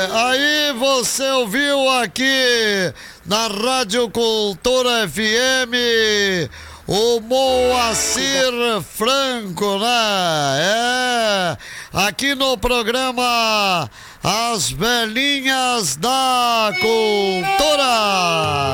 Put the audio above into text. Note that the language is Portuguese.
Aí você ouviu aqui na Rádio Cultura FM o Moacir Franco, né? Aqui no programa As Velhinhas da Cultura.